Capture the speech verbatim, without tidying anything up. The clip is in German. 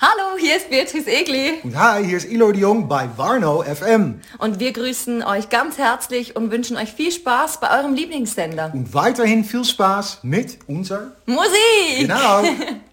Hallo, hier ist Beatrice Egli. Und hi, hier ist Ilo de Jong bei Warno F M. Und wir grüßen euch ganz herzlich und wünschen euch viel Spaß bei eurem Lieblingssender. Und weiterhin viel Spaß mit unserer Musik! Genau.